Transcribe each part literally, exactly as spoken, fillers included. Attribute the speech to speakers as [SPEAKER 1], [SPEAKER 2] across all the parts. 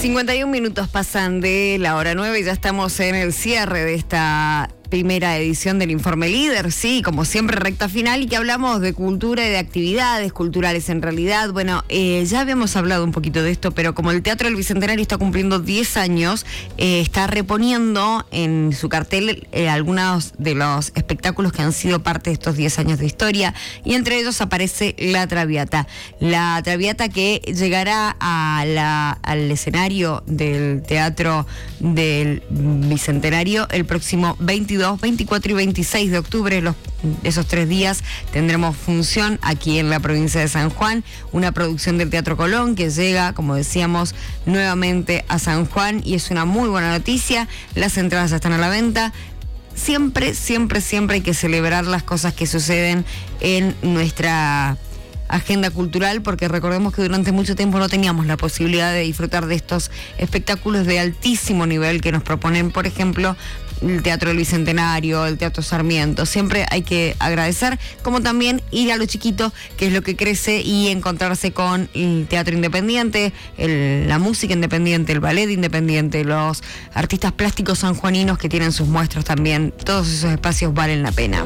[SPEAKER 1] cincuenta y un minutos pasan de la hora nueve y ya estamos en el cierre de esta primera edición del Informe Líder, sí, como siempre recta final, y que hablamos de cultura y de actividades culturales en realidad. Bueno, eh, ya habíamos hablado un poquito de esto, pero como el Teatro del Bicentenario está cumpliendo diez años, eh, está reponiendo en su cartel eh, algunos de los espectáculos que han sido parte de estos diez años de historia, y entre ellos aparece La Traviata. La Traviata que llegará a la, al escenario del Teatro del Bicentenario el próximo veintidós, veinticuatro y veintiséis de octubre. Los, esos tres días tendremos función aquí en la provincia de San Juan, una producción del Teatro Colón que llega, como decíamos, nuevamente a San Juan, y es una muy buena noticia. Las entradas están a la venta. Siempre, siempre, siempre hay que celebrar las cosas que suceden en nuestra agenda cultural, porque recordemos que durante mucho tiempo no teníamos la posibilidad de disfrutar de estos espectáculos de altísimo nivel que nos proponen, por ejemplo, el Teatro del Bicentenario, el Teatro Sarmiento. Siempre hay que agradecer, como también ir a lo chiquito, que es lo que crece, y encontrarse con el teatro independiente, el, la música independiente, el ballet independiente, los artistas plásticos sanjuaninos que tienen sus muestras también. Todos esos espacios valen la pena.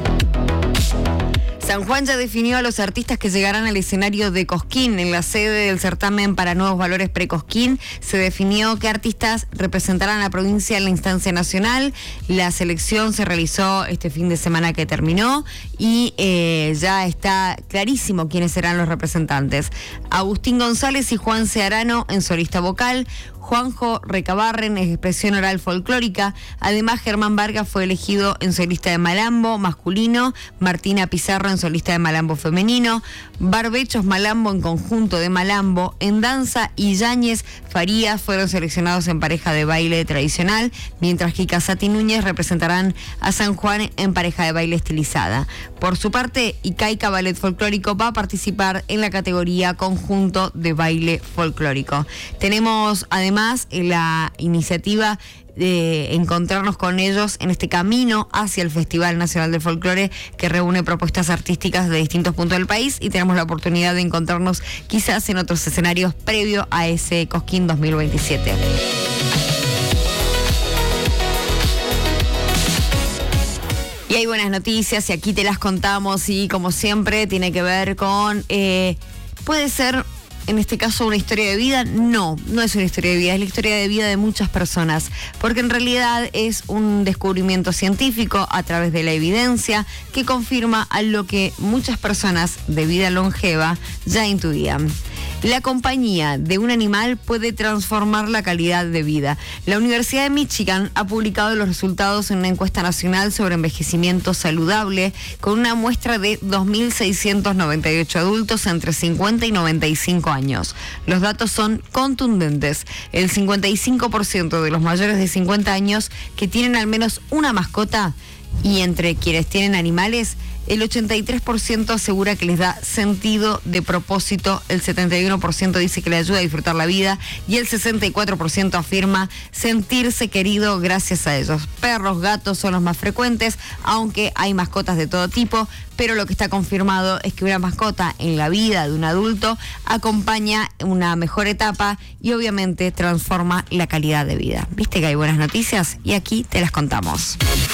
[SPEAKER 1] San Juan ya definió a los artistas que llegarán al escenario de Cosquín. En la sede del certamen para Nuevos Valores Pre-Cosquín se definió qué artistas representarán a la provincia en la instancia nacional. La selección se realizó este fin de semana que terminó, y eh, ya está clarísimo quiénes serán los representantes. Agustín González y Juan Searano en solista vocal, Juanjo Recabarren en expresión oral folclórica. Además, Germán Vargas fue elegido en solista de malambo masculino, Martina Pizarro en solista de malambo femenino, Barbechos Malambo en conjunto de malambo. En danza, Yáñez Farías fueron seleccionados en pareja de baile tradicional, mientras que Casati Núñez representarán a San Juan en pareja de baile estilizada. Por su parte, Icaica Ballet Folclórico va a participar en la categoría conjunto de baile folclórico. Tenemos además la iniciativa de encontrarnos con ellos en este camino hacia el Festival Nacional de Folclore, que reúne propuestas artísticas de distintos puntos del país, y tenemos la oportunidad de encontrarnos quizás en otros escenarios previo a ese Cosquín dos mil veintisiete. Y hay buenas noticias, y aquí te las contamos, y como siempre tiene que ver con, eh, puede ser en este caso una historia de vida. No, no es una historia de vida, es la historia de vida de muchas personas, porque en realidad es un descubrimiento científico a través de la evidencia que confirma a lo que muchas personas de vida longeva ya intuían. La compañía de un animal puede transformar la calidad de vida. La Universidad de Michigan ha publicado los resultados en una encuesta nacional sobre envejecimiento saludable con una muestra de dos mil seiscientos noventa y ocho adultos entre cincuenta y noventa y cinco años. Los datos son contundentes. El cincuenta y cinco por ciento de los mayores de cincuenta años que tienen al menos una mascota, y entre quienes tienen animales, el ochenta y tres por ciento asegura que les da sentido de propósito, el setenta y uno por ciento dice que le ayuda a disfrutar la vida, y el sesenta y cuatro por ciento afirma sentirse querido gracias a ellos. Perros, gatos son los más frecuentes, aunque hay mascotas de todo tipo, pero lo que está confirmado es que una mascota en la vida de un adulto acompaña una mejor etapa y obviamente transforma la calidad de vida. ¿Viste que hay buenas noticias? Y aquí te las contamos.